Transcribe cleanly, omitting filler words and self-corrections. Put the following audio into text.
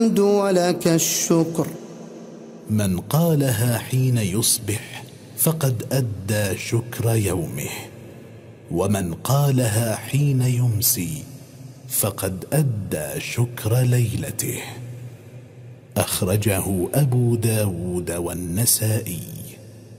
ولك الشكر. من قالها حين يصبح فقد أدى شكر يومه، ومن قالها حين يمسي فقد أدى شكر ليلته. أخرجه أبو داود والنسائي.